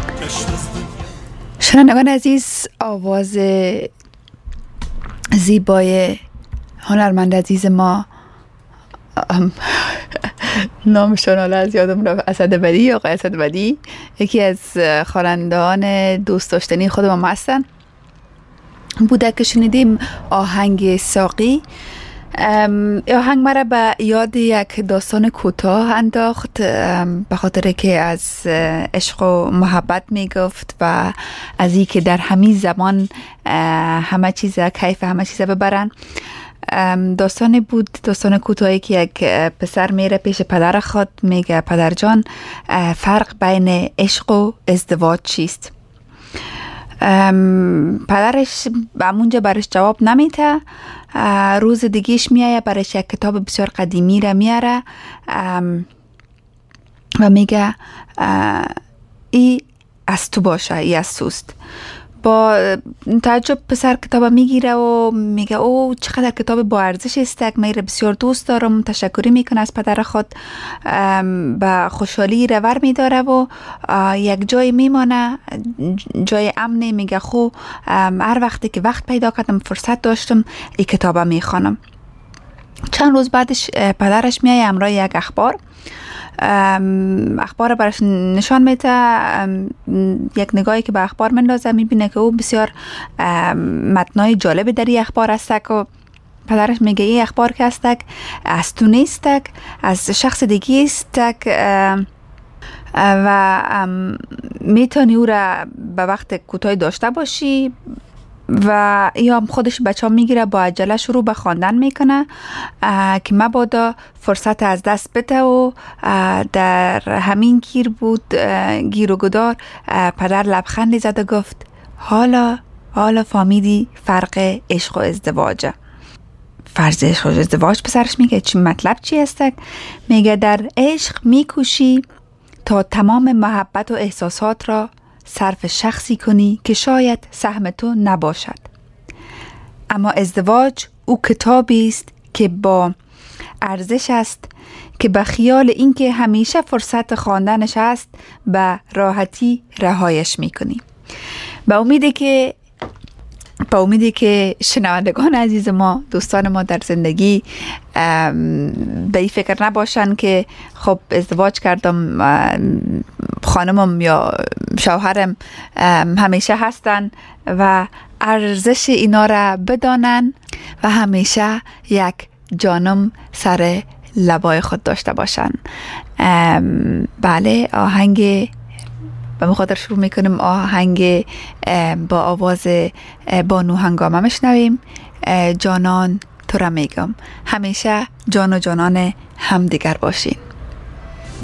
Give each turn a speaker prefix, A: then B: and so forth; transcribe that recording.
A: شنوندگان عزیز، آواز زیبای هنرمند عزیز ما، نامشون حالا از یادم رفت، اسدبدی یا آقای اسدبدی، یکی از خوانندگان دوست داشتنی خود ما هستن، بوده که شنیدیم آهنگ ساقی. آهنگ مرا به یاد یک داستان کوتاه انداخت، به خاطر که از عشق و محبت می گفت و از این که در همین زمان همه چیز کیف همه چیز ببرن. داستان بود، داستان کوتاهی که یک پسر میره پیش پدر خود، میگه پدر جان، فرق بین عشق و ازدواج چیست؟ پدرش همونجا برش جواب نمیده. روز دیگهش میایه، برش یک کتاب بسیار قدیمی را میاره و میگه ای از تو باشه، ای از توست. با تعجب پسر کتاب میگیره و میگه او چقدر کتاب با ارزش است، من بسیار دوست دارم. تشکری میکنه از پدر خود، به خوشحالی رور میداره و یک جای میمانه، جای امنی. میگه خو هر وقتی که وقت پیدا کردم، فرصت داشتم، این کتاب میخوانم. چند روز بعدش پدرش میایه همراه یک اخبار برش نشان میده. یک نگاهی که به اخبار مندازه، میبینه که او بسیار متنای جالب در این اخبار هستک و پدرش میگه این اخبار که هستک از تو نیستک، از شخص دیگه استک و میتونی او را به وقت کوتاه داشته باشی. و یا خودش بچه ها میگیره، با عجله شروع به خواندن میکنه که مبادا فرصت از دست بده و در همین گیر و گدار پدر لبخندی زد و گفت حالا فهمیدی فرق عشق و ازدواجه. فرض عشق و ازدواج پسرش میگه چی مطلب چی هستک؟ میگه در عشق میکوشی تا تمام محبت و احساسات را صرف شخصی کنی که شاید سهم تو نباشد، اما ازدواج او کتابی است که با ارزش است که به خیال اینکه همیشه فرصت خواندنش است به راحتی رهایش میکنی. با امیدی که شنوندگان عزیز ما، دوستان ما در زندگی به این فکر نباشن که خب ازدواج کردم، خانمم یا شوهرم همیشه هستن و ارزش اینا را بدانن و همیشه یک جانم سر لبای خود داشته باشن. بله، آهنگ به مخاطر شروع میکنیم. آهنگ با آواز بانو هنگامه میشنویم. جانان تو را میگم، همیشه جان و جانان همدیگر باشین.